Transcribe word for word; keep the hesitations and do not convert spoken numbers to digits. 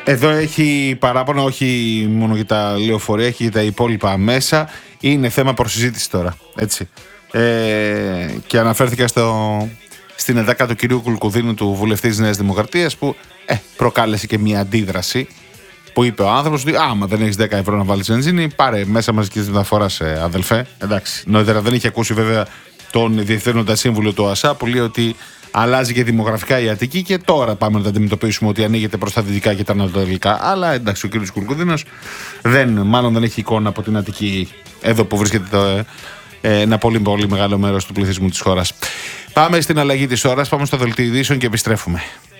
Εδώ έχει παράπονο όχι μόνο για τα λεωφορεία, έχει για τα υπόλοιπα μέσα. Είναι θέμα προσυζήτηση τώρα, έτσι. Ε, και αναφέρθηκα στο, στην εντάκα του κυρίου Κουλκουδίνου, του βουλευτή της Νέας Δημοκρατίας, που ε, προκάλεσε και μια αντίδραση. Που είπε ο άνθρωπος ότι άμα δεν έχεις δέκα ευρώ να βάλεις βενζίνη, πάρε μέσα μαζικής μεταφοράς, ε, αδελφέ. Εντάξει. Νωρίτερα δεν είχε ακούσει βέβαια τον διευθύνοντα σύμβουλο του ΟΑΣΑ που λέει ότι αλλάζει και δημογραφικά η Αττική και τώρα πάμε να τα αντιμετωπίσουμε ότι ανοίγεται προς τα δυτικά και τα ανατολικά. Αλλά εντάξει, ο κ. Κουρκουδίνος δεν, μάλλον δεν έχει εικόνα από την Αττική, εδώ που βρίσκεται το, ε, ένα πολύ πολύ μεγάλο μέρος του πληθυσμού της χώρας. Πάμε στην αλλαγή της ώρας, πάμε στο δελτίο ειδήσεων και επιστρέφουμε.